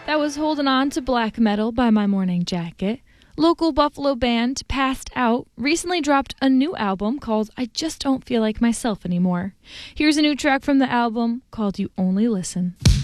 That was Holding On to Black Metal by My Morning Jacket. Local Buffalo band Passed Out recently dropped a new album called I Just Don't Feel Like Myself Anymore. Here's a new track from the album called You Only Listen.